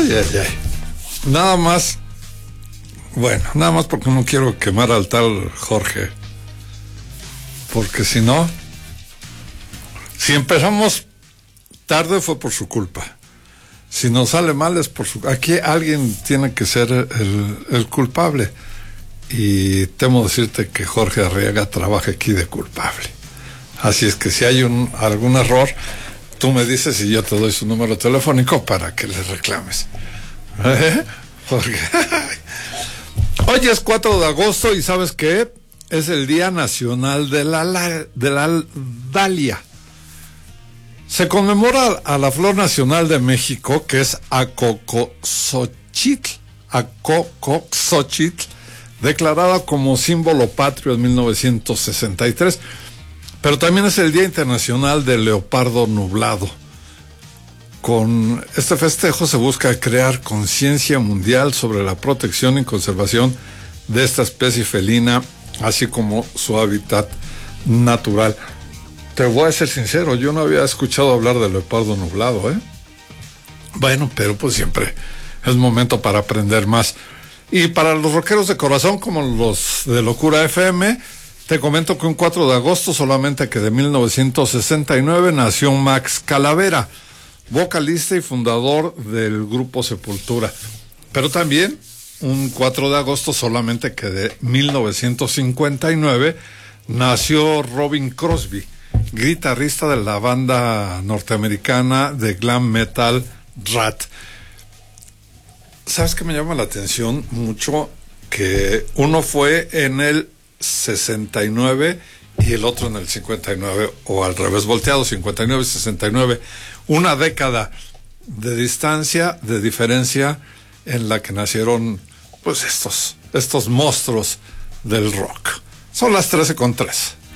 Ay, ay, ay. Nada más porque no quiero quemar al tal Jorge. Porque si no, si empezamos tarde fue por su culpa. Si nos sale mal es por su... Aquí alguien tiene que ser el culpable. Y temo decirte que Jorge Arriaga trabaja aquí de culpable. Así es que si hay algún error, tú me dices y yo te doy su número telefónico para que le reclames. Jorge. Hoy es 4 de agosto y ¿sabes qué? Es el Día Nacional de la Dalia. Se conmemora a la flor nacional de México, que es Acocosóchitl, declarada como símbolo patrio en 1963. Pero también es el Día Internacional del Leopardo Nublado. Con este festejo se busca crear conciencia mundial sobre la protección y conservación de esta especie felina, así como su hábitat natural. Te voy a ser sincero, yo no había escuchado hablar del leopardo nublado, ¿eh? Bueno, pero pues siempre es momento para aprender más. Y para los rockeros de corazón, como los de Locura FM, te comento que un 4 de agosto, solamente que de 1969, nació Max Calavera, vocalista y fundador del grupo Sepultura. Pero también un 4 de agosto, solamente que de 1959, nació Robin Crosby, guitarrista de la banda norteamericana de glam metal Rat. ¿Sabes qué me llama la atención mucho? Que uno fue en el 69 y el otro en el 59, o al revés, volteado, 59 y 69. Una década de distancia, de diferencia, en la que nacieron pues estos monstruos del rock. Son las 13:03.